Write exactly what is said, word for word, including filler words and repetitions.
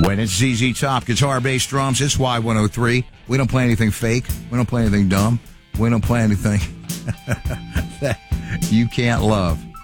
When it's Z Z Top, guitar, bass, drums, it's Y one oh three. We don't play anything fake. We don't play anything dumb. We don't play anything that you can't love.